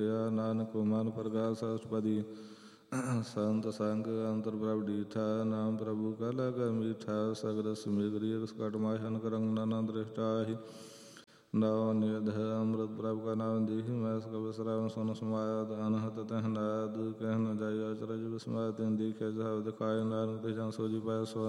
ਨਾਨਕ ਮਨ ਪ੍ਰਗਾਸ ਅਸ਼ਟਪਦੀ ਸੰਤ ਸੰਗ ਅੰਤਰ ਪ੍ਰਭ ਡੀਠਾ ਨਾਮ ਪ੍ਰਭੂ ਕਾ ਲਗਾ ਮੀਠਾ ਸਗਲ ਸਮਿਗਰੀ ਸਕਟ ਮਾਸ਼ਨ ਕਰੰਗ ਨਾਨਾ ਦ੍ਰਿਸ਼ਟਾਹੀ ਨਵ ਨਿਧ ਅੰਮ੍ਰਿਤ ਪ੍ਰਭ ਕਾ ਨਾਮ ਦੇਹੀ ਮੈਂ ਸਕਲ ਸਰਾਵਨ ਸੁਨ ਸਮਾਦ ਅਨਹਤ ਤਹ ਨਾਦ ਕਹਿ ਨ ਜਾਇ ਅਚਰਜ ਵਿਸਮਾਦ ਤਿਨ ਦੇਖੇ ਜਹ ਦਿਖਾਏ ਨਾਨਕ ਤੇ ਜਨ ਸੋਜੀ ਪਾਇ ਸੋ